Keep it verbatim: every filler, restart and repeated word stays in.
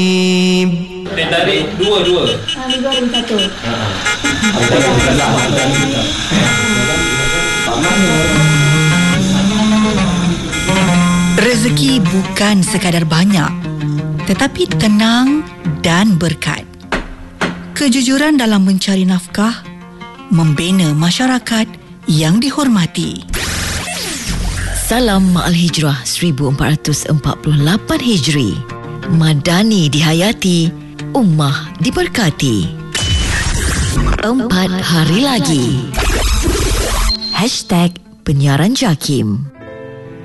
Eh, tadi dua-dua. Ah, dua dan satu. Rezeki bukan sekadar banyak, tetapi tenang dan berkat. Kejujuran dalam mencari nafkah, membina masyarakat yang dihormati. Salam Ma'al Hijrah seribu empat ratus empat puluh lapan Hijri. Madani dihayati, ummah diberkati. Empat hari lagi. Hashtag Penyiaran Jakim.